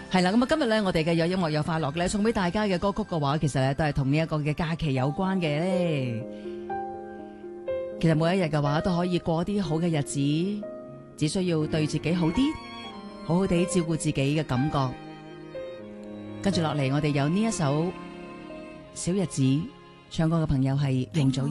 係啦，咁啊今日咧，我哋嘅有音樂有快樂咧，送俾大家嘅歌曲嘅話，其實咧都係同呢一個嘅假期有關嘅咧。其實每一日嘅話都可以過啲好嘅日子，只需要對自己好啲，好好地照顧自己嘅感覺。跟住落嚟，我哋有呢一首小日子，唱歌嘅朋友係容祖兒。